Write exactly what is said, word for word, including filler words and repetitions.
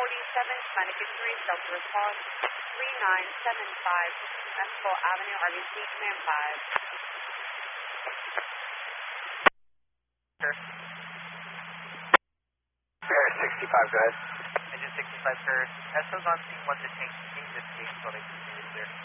forty-seven, Connecticut three, Delta response, three nine seven five, Mexico Avenue, R B C, command five. Sir. Air sixty-five, go ahead. Engine sixty-five, sir. S O's on scene, one to change, change the station so they can see it clear.